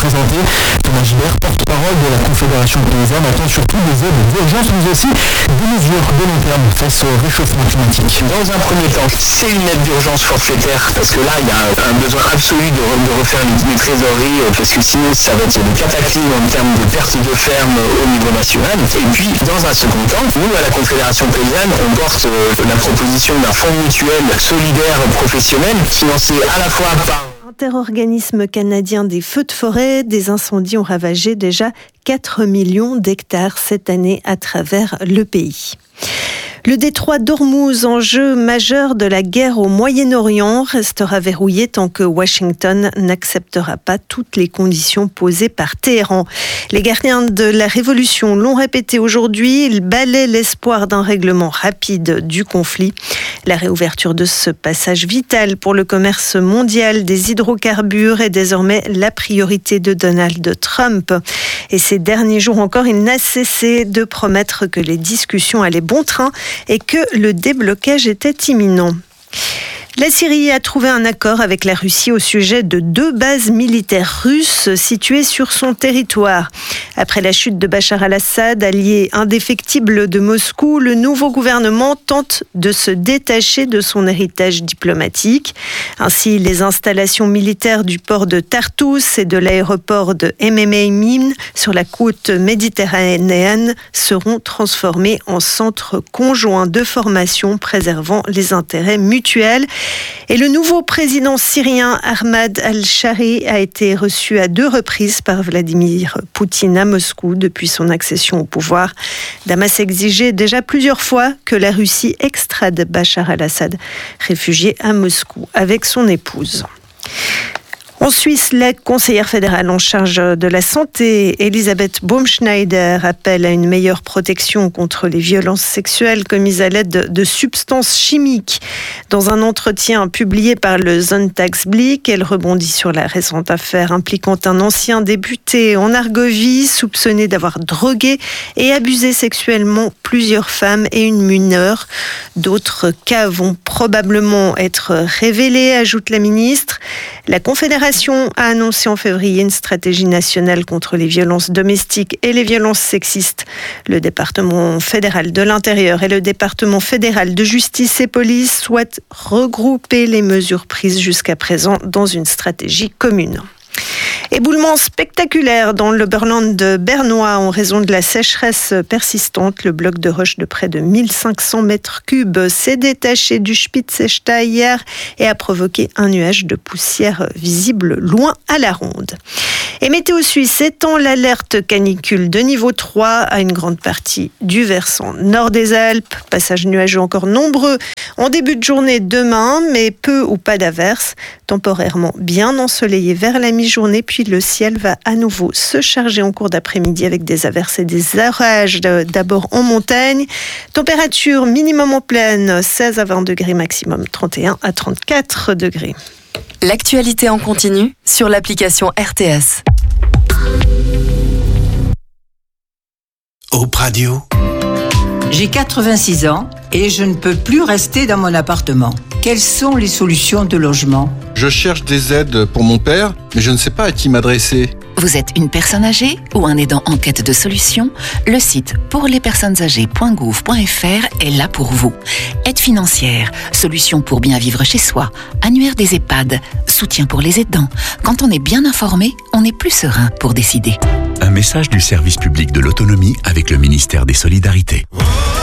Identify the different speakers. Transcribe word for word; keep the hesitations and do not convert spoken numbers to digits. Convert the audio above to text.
Speaker 1: présenter. Thomas Gilbert, porte-parole de la Confédération paysanne, attend surtout des aides d'urgence, mais aussi des mesures de long terme face au réchauffement climatique.
Speaker 2: Dans un premier temps, c'est une aide d'urgence forfaitaire, parce que là, il y a un besoin absolu de, re- de refaire les, les trésoreries, parce que sinon, ça va être le cataclysme en termes de perte de ferme au niveau national. Et puis, dans un second temps, nous, à la Confédération paysanne, on porte euh, la proposition d'un fonds mutuel solidaire professionnel, financé à la fois par
Speaker 3: Interorganisme canadien des feux de forêt, des incendies ont ravagé déjà quatre millions d'hectares cette année à travers le pays. Le détroit d'Ormuz, enjeu majeur de la guerre au Moyen-Orient, restera verrouillé tant que Washington n'acceptera pas toutes les conditions posées par Téhéran. Les gardiens de la révolution l'ont répété aujourd'hui, ils balaient l'espoir d'un règlement rapide du conflit. La réouverture de ce passage vital pour le commerce mondial des hydrocarbures est désormais la priorité de Donald Trump. Et ces derniers jours encore, il n'a cessé de promettre que les discussions allaient bon train et que le déblocage était imminent. La Syrie a trouvé un accord avec la Russie au sujet de deux bases militaires russes situées sur son territoire. Après la chute de Bachar al-Assad, allié indéfectible de Moscou, le nouveau gouvernement tente de se détacher de son héritage diplomatique. Ainsi, les installations militaires du port de Tartous et de l'aéroport de M M A Mine sur la côte méditerranéenne seront transformées en centres conjoints de formation préservant les intérêts mutuels. Et le nouveau président syrien Ahmad al-Shari a été reçu à deux reprises par Vladimir Poutine à Moscou depuis son accession au pouvoir. Damas exigeait déjà plusieurs fois que la Russie extrade Bachar al-Assad, réfugié à Moscou avec son épouse. En Suisse, la conseillère fédérale en charge de la santé, Elisabeth Baumschneider, appelle à une meilleure protection contre les violences sexuelles commises à l'aide de substances chimiques. Dans un entretien publié par le Sonntagsblick, elle rebondit sur la récente affaire impliquant un ancien député en Argovie, soupçonné d'avoir drogué et abusé sexuellement plusieurs femmes et une mineure. D'autres cas vont probablement être révélés, ajoute la ministre. La Confédération a annoncé en février une stratégie nationale contre les violences domestiques et les violences sexistes. Le département fédéral de l'Intérieur et le département fédéral de justice et police souhaitent regrouper les mesures prises jusqu'à présent dans une stratégie commune. Éboulement spectaculaire dans l'Oberland bernois en raison de la sécheresse persistante. Le bloc de roche de près de mille cinq cents mètres cubes s'est détaché du Spitzechta hier et a provoqué un nuage de poussière visible loin à la ronde. Et Météo Suisse étend l'alerte canicule de niveau trois à une grande partie du versant nord des Alpes. Passages nuageux encore nombreux en début de journée demain, mais peu ou pas d'averses. Temporairement bien ensoleillé vers la mi-journée, puis le ciel va à nouveau se charger en cours d'après-midi avec des averses et des orages d'abord en montagne. Température minimum en plaine, seize à vingt degrés, maximum trente et un à trente-quatre degrés.
Speaker 4: L'actualité en continu sur l'application R T S.
Speaker 5: Hope Radio.
Speaker 6: J'ai quatre-vingt-six ans et je ne peux plus rester dans mon appartement. Quelles sont les solutions de logement ?
Speaker 7: Je cherche des aides pour mon père, mais je ne sais pas à qui m'adresser.
Speaker 8: Vous êtes une personne âgée ou un aidant en quête de solutions ? Le site pour les personnes âgées point gouv point f r est là pour vous. Aide financière, solutions pour bien vivre chez soi, annuaire des EHPAD, soutien pour les aidants. Quand on est bien informé, on est plus serein pour décider.
Speaker 5: Un message du service public de l'autonomie avec le ministère des Solidarités.